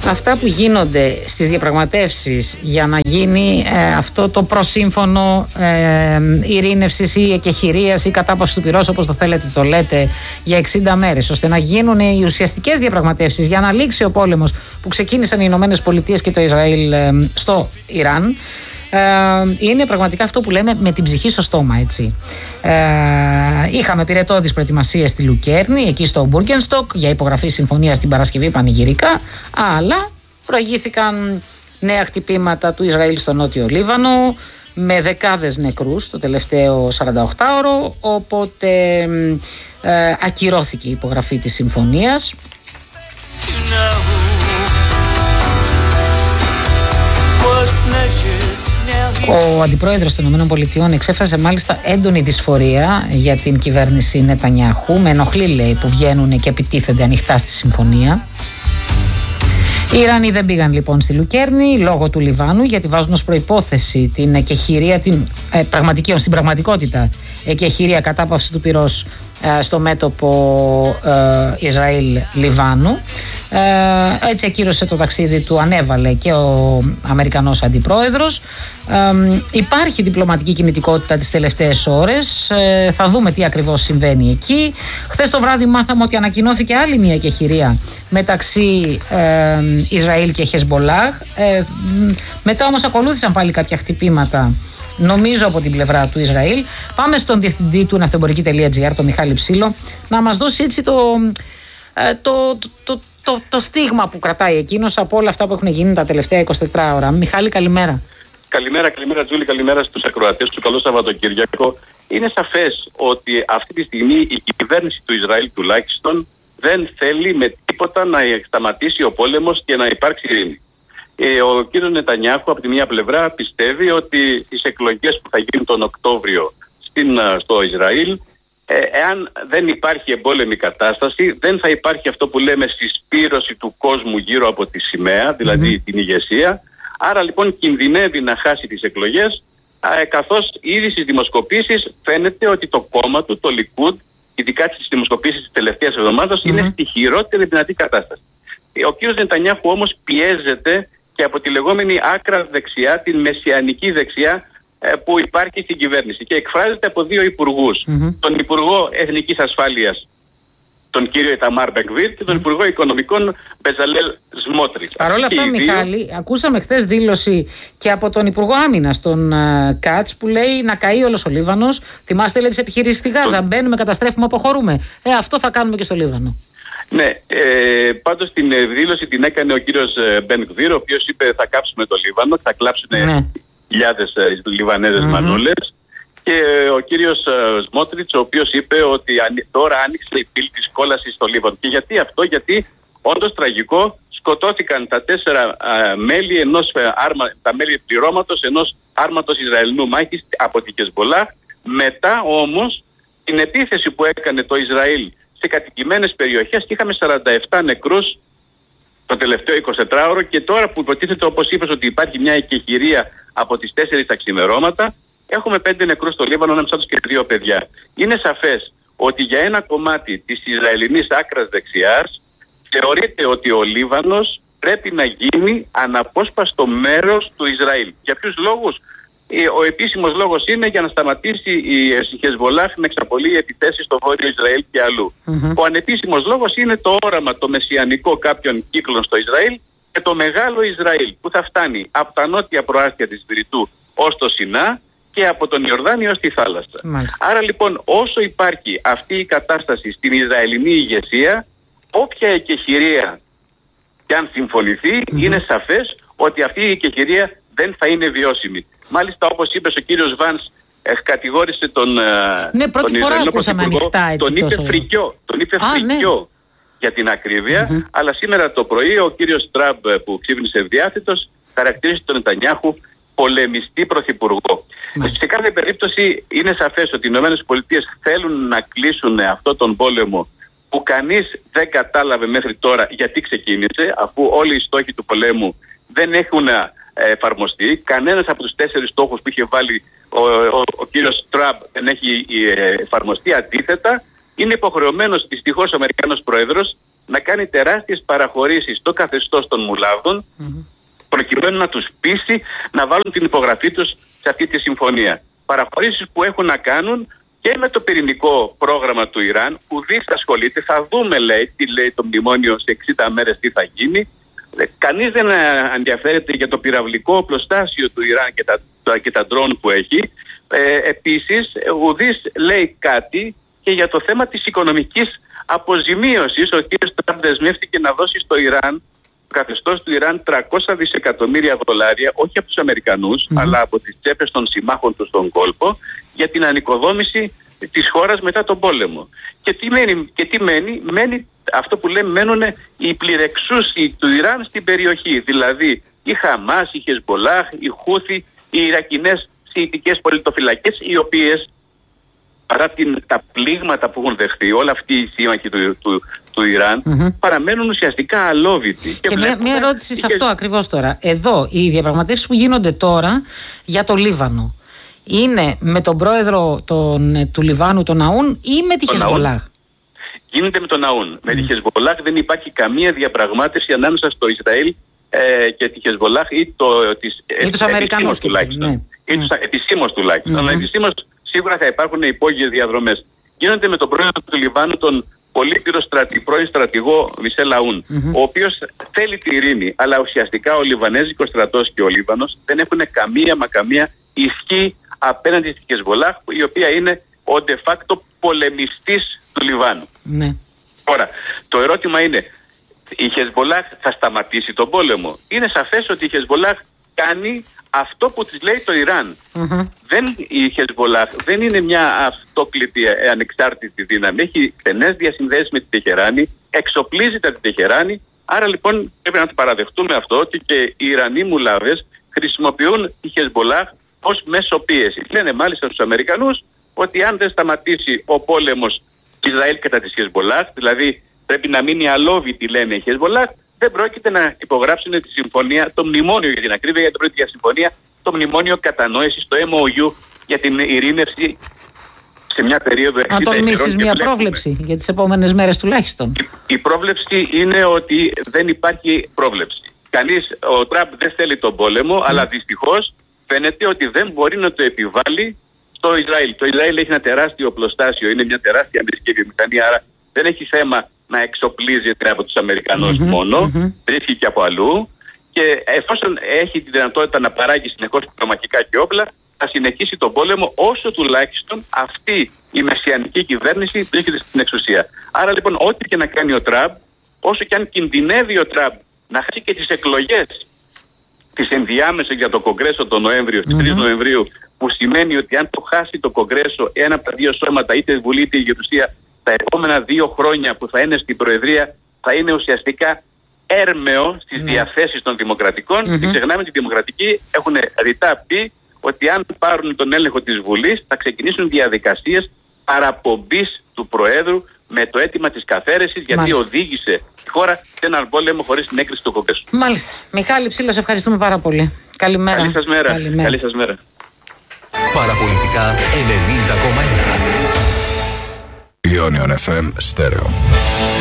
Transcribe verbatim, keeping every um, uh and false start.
Αυτά που γίνονται στις διαπραγματεύσεις για να γίνει ε, αυτό το προσύμφωνο ε, ειρήνευσης ή εκεχηρίας ή κατάπαυσης του πυρός, όπως το θέλετε το λέτε, για εξήντα μέρες, ώστε να γίνουν οι ουσιαστικές διαπραγματεύσεις για να λήξει ο πόλεμος που ξεκίνησαν οι Ηνωμένες Πολιτείες και το Ισραήλ ε, στο Ιράν, είναι πραγματικά αυτό που λέμε με την ψυχή στο στόμα, έτσι. Ε, είχαμε πυρετώδεις προετοιμασίες στη Λουκέρνη, εκεί στο Μπούργκενστοκ, για υπογραφή συμφωνίας την Παρασκευή πανηγυρικά, αλλά προηγήθηκαν νέα χτυπήματα του Ισραήλ στο Νότιο Λίβανο, με δεκάδες νεκρούς το τελευταίο σαρανταοκτάωρο, οπότε ε, ακυρώθηκε η υπογραφή της συμφωνίας. Ο αντιπρόεδρος των ΗΠΑ εξέφρασε μάλιστα έντονη δυσφορία για την κυβέρνηση Νετανιάχου. Με ενοχλεί, λέει, που βγαίνουν και επιτίθενται ανοιχτά στη συμφωνία. Οι Ιρανοί δεν πήγαν λοιπόν στη Λουκέρνη λόγω του Λιβάνου, γιατί βάζουν ως προϋπόθεση την εκεχηρία, την ε, πραγματική, στην πραγματικότητα εκεχηρία κατάπαυση του πυρός ε, στο μέτωπο ε, Ισραήλ-Λιβάνου. Ε, έτσι ακύρωσε το ταξίδι του, ανέβαλε και ο Αμερικανός αντιπρόεδρος. Ε, υπάρχει διπλωματική κινητικότητα τις τελευταίες ώρες. Ε, θα δούμε τι ακριβώς συμβαίνει εκεί. Χθες το βράδυ μάθαμε ότι ανακοινώθηκε άλλη μια εκεχηρία μεταξύ ε, Ισραήλ και Χεσμπολάχ. Ε, μετά όμως ακολούθησαν πάλι κάποια χτυπήματα, νομίζω από την πλευρά του Ισραήλ. Πάμε στον διευθυντή του ναυτεμπορική τελεία τζι άρ, τον Μιχάλη Ψήλο, να μας δώσει έτσι το, το, το, το, το, το στίγμα που κρατάει εκείνος από όλα αυτά που έχουν γίνει τα τελευταία εικοσιτέσσερις ώρα. Μιχάλη, καλημέρα. Καλημέρα, καλημέρα Τζούλη, καλημέρα στους ακροατές του. Καλό Σαββατοκύριακο. Είναι σαφές ότι αυτή τη στιγμή η κυβέρνηση του Ισραήλ τουλάχιστον δεν θέλει με τίποτα να σταματήσει ο πόλεμος και να υπάρξει ειρήνη. Ο κ. Νετανιάχου από τη μία πλευρά πιστεύει ότι τις εκλογές που θα γίνουν τον Οκτώβριο στην, στο Ισραήλ, ε, εάν δεν υπάρχει εμπόλεμη κατάσταση, δεν θα υπάρχει αυτό που λέμε συσπήρωση του κόσμου γύρω από τη σημαία, δηλαδή mm-hmm. την ηγεσία. Άρα λοιπόν κινδυνεύει να χάσει τις εκλογές, ε, καθώς ήδη στις δημοσκοπήσεις φαίνεται ότι το κόμμα του, το Λικούντ, ειδικά στις δημοσκοπήσεις της τελευταίας εβδομάδας, mm-hmm. είναι στη χειρότερη δυνατή κατάσταση. Ο κ. Νετανιάχου όμως πιέζεται και από τη λεγόμενη άκρα δεξιά, την μεσιανική δεξιά ε, που υπάρχει στην κυβέρνηση, και εκφράζεται από δύο υπουργούς. Mm-hmm. Τον Υπουργό Εθνικής Ασφάλειας, τον κύριο Ιταμάρ Μπεν-Γκβίρ, και τον mm-hmm. Υπουργό Οικονομικών Μπεζαλέλ Σμότριτς. Παρ' όλα αυτά, Μιχάλη, δύο... ακούσαμε χθες δήλωση και από τον Υπουργό Άμυνας, τον uh, Κάτς, που λέει να καεί όλος ο Λίβανος. Θυμάστε, λέει, τις επιχειρήσεις στη Γάζα. Το... Μπαίνουμε, καταστρέφουμε, αποχωρούμε. Ε, αυτό θα κάνουμε και στο Λίβανο. Ναι, ε, πάντως την δήλωση την έκανε ο κύριος Μπεν-Γκβίρ, ο οποίος είπε θα κάψουμε το Λίβανο, θα κλάψουν ναι. χιλιάδες ε, Λιβανέζες mm-hmm. μανούλες, και ε, ο κύριος ε, Σμότριτς, ο οποίος είπε ότι αν, τώρα άνοιξε η πύλη της κόλασης στο Λίβανο. Και γιατί αυτό? Γιατί όντως τραγικό, σκοτώθηκαν τα τέσσερα ε, μέλη ενός ε, άρμα, τα μέλη πληρώματος ενός άρματος Ισραηλινού μάχης από την Χεσμπολάχ. Μετά όμως την επίθεση που έκανε το Ισραήλ σε κατοικημένες περιοχές, και είχαμε σαράντα επτά νεκρούς το τελευταίο εικοσιτετράωρο, και τώρα που υποτίθεται, όπως είπες, ότι υπάρχει μια εκεχηρία από τις τέσσερις τα ξημερώματα, έχουμε πέντε νεκρούς στο Λίβανο, ανάμεσά τους και δύο παιδιά. Είναι σαφές ότι για ένα κομμάτι της Ισραηλινής άκρας δεξιάς θεωρείται ότι ο Λίβανος πρέπει να γίνει αναπόσπαστο μέρος του Ισραήλ. Για ποιους λόγους? Ο επίσημος λόγος είναι για να σταματήσει η Χεσμπολάχ να εξαπολύει επιθέσεις στο βόρειο Ισραήλ και αλλού. Mm-hmm. Ο ανεπίσημος λόγος είναι το όραμα το μεσιανικό κάποιων κύκλων στο Ισραήλ και το μεγάλο Ισραήλ που θα φτάνει από τα νότια προάστια της Βηρητού ως το Σινά και από τον Ιορδάνη ως τη θάλασσα. Mm-hmm. Άρα λοιπόν, όσο υπάρχει αυτή η κατάσταση στην Ισραηλινή ηγεσία, όποια εκεχηρία και αν συμφωνηθεί, mm-hmm. είναι σαφές ότι αυτή η εκεχηρία δεν θα είναι βιώσιμη. Μάλιστα, όπως είπες, ο κύριος Βάνς ε, κατηγόρησε τον, ναι, πρώτη τον φορά ακούσαμε ανοιχτά, έτσι, τον είπε τόσο... φρικιό, τον είπε Α, φρικιό ναι. για την ακρίβεια, mm-hmm. αλλά σήμερα το πρωί ο κύριος Τραμπ, που ξύπνησε ευδιάθετος, χαρακτήρισε τον Νετανιάχου πολεμιστή πρωθυπουργό. Mm-hmm. Σε κάθε περίπτωση είναι σαφές ότι οι Ηνωμένες Πολιτείες θέλουν να κλείσουν αυτό τον πόλεμο που κανείς δεν κατάλαβε μέχρι τώρα γιατί ξεκίνησε, αφού όλοι οι στόχοι του πολέμου δεν έχουν εφαρμοστεί. Κανένας από τους τέσσερις στόχους που είχε βάλει ο, ο, ο κύριος Τραμπ δεν έχει εφαρμοστεί. Αντίθετα, είναι υποχρεωμένος δυστυχώς ο Αμερικάνος Πρόεδρος να κάνει τεράστιες παραχωρήσεις στο καθεστώς των Μουλάβδων, mm-hmm. προκειμένου να τους πείσει να βάλουν την υπογραφή τους σε αυτή τη συμφωνία. Παραχωρήσεις που έχουν να κάνουν και με το πυρηνικό πρόγραμμα του Ιράν, ουδής ασχολείται. Θα δούμε, λέει, τι λέει το μνημόνιο σε εξήντα μέρες, τι θα γίνει. Κανείς δεν ενδιαφέρεται για το πυραυλικό οπλοστάσιο του Ιράν και τα, τα, και τα ντρόν που έχει. Ε, επίσης, ουδής λέει κάτι και για το θέμα της οικονομικής αποζημίωσης. Ο κ. Τραμπ δεσμεύτηκε να δώσει στο Ιράν, το καθεστώς του Ιράν, τριακόσια δισεκατομμύρια δολάρια, όχι από τους Αμερικανούς, mm-hmm. αλλά από τις τσέπες των συμμάχων του στον κόλπο, για την ανοικοδόμηση της χώρας μετά τον πόλεμο. Και τι μένει, και τι μένει, μένει αυτό που λέμε, μένουν οι πληρεξούσιοι του Ιράν στην περιοχή. Δηλαδή η Χαμάς, η Χεσμπολάχ, οι Χούθι, οι Ιρακινές σιητικές πολιτοφυλακές, οι οποίες παρά την, τα πλήγματα που έχουν δεχτεί όλα αυτοί οι σύμμαχοι του, του, του Ιράν, mm-hmm. παραμένουν ουσιαστικά αλόβητοι. Και, και μια, μια ερώτηση σε αυτό ακριβώς τώρα. Εδώ οι διαπραγματεύσεις που γίνονται τώρα για το Λίβανο είναι με τον πρόεδρο τον, του Λιβάνου, τον Αούν, ή με τη Χεσμπολάχ? Γίνεται με τον Αούν. Mm. Με τη Χεσμπολάχ δεν υπάρχει καμία διαπραγμάτευση ανάμεσα στο Ισραήλ ε, και τη Χεσμπολάχ ή, το, της, ή τους Αμερικανούς τουλάχιστον. Ναι. Ή τους επισήμως τουλάχιστον. Mm-hmm. Αλλά επισήμως σίγουρα θα υπάρχουν υπόγειες διαδρομές. Γίνονται με τον πρόεδρο του Λιβάνου, τον πολύπειρο στρατη, πρώην στρατηγό Μισελ Αούν, mm-hmm. ο οποίος θέλει την ειρήνη, αλλά ουσιαστικά ο Λιβανέζικος στρατός και ο Λίβανος δεν έχουν καμία μα καμία ισχύ απέναντι στη Χεσμπολάχ, η οποία είναι ο de facto πολεμιστής του Λιβάνου. Ναι. Τώρα, το ερώτημα είναι, η Χεσμπολάχ θα σταματήσει τον πόλεμο? Είναι σαφές ότι η Χεσμπολάχ κάνει αυτό που της λέει το Ιράν. Mm-hmm. Δεν, η Χεσμπολάχ δεν είναι μια αυτόκλητη ανεξάρτητη δύναμη. Έχει στενές διασυνδέσεις με την Τεχεράνη, εξοπλίζεται από την Τεχεράνη. Άρα λοιπόν πρέπει να το παραδεχτούμε αυτό, ότι και οι Ιρανοί μουλάβες χρησιμοποιούν τη Χεσμπολάχ ως μέσο πίεση. Λένε μάλιστα στους Αμερικανούς ότι αν δεν σταματήσει ο πόλεμος Ισραήλ κατά της Χεσμπολάχ, δηλαδή πρέπει να μείνει αλόβητη, λένε η Χεσμπολάχ, δεν πρόκειται να υπογράψουν τη συμφωνία, το μνημόνιο για την ακρίβεια, για την πρώτη συμφωνία, το μνημόνιο κατανόησης, το εμ ο γιου για την ειρήνευση σε μια περίοδο εξήντα ημερών. Να τολμήσεις μια πρόβλεψη για τις επόμενες μέρες τουλάχιστον? Η, η πρόβλεψη είναι ότι δεν υπάρχει πρόβλεψη. Κανείς, ο Τραμπ δεν θέλει τον πόλεμο, mm. αλλά δυστυχώς φαίνεται ότι δεν μπορεί να το επιβάλλει στο Ισραήλ. Το Ισραήλ έχει ένα τεράστιο οπλοστάσιο, είναι μια τεράστια αμερική βιομηχανία, άρα δεν έχει θέμα να εξοπλίζεται από τους Αμερικανούς mm-hmm, μόνο, mm-hmm. βρίσκει και από αλλού, και εφόσον έχει τη δυνατότητα να παράγει συνεχώς πυρομαχικά και όπλα, θα συνεχίσει τον πόλεμο όσο τουλάχιστον αυτή η μεσιανική κυβέρνηση βρίσκεται στην εξουσία. Άρα λοιπόν ό,τι και να κάνει ο Τραμπ, όσο και αν κινδυνεύει ο Τραμπ να χάσει και τις εκλογές τις ενδιάμεσες για το Κογκρέσο τον Νοέμβριο, στις mm-hmm. τρεις Νοεμβρίου, που σημαίνει ότι αν το χάσει το Κογκρέσο, ένα από τα δύο σώματα, είτε Βουλή είτε η Γερουσία, τα επόμενα δύο χρόνια που θα είναι στην Προεδρία, θα είναι ουσιαστικά έρμεο στις mm. διαθέσεις των Δημοκρατικών. Mm-hmm. Και ξεχνάμε ότι οι Δημοκρατικοί έχουν ρητά πει ότι αν πάρουν τον έλεγχο της Βουλής, θα ξεκινήσουν διαδικασίες παραπομπής του Προέδρου με το αίτημα της καθαίρεσης, γιατί Μάλιστα. οδήγησε τη χώρα σε έναν πόλεμο χωρίς την έγκριση του Κογκρέσου. Μάλιστα. Μιχάλη Ψήλος, ευχαριστούμε πάρα πολύ. Καλημέρα. Καλή σας μέρα. Καλημέρα. Καλή σας μέρα. Παραπολιτικά ενενήντα κόμμα ένα. Ionion εφ εμ Stereo.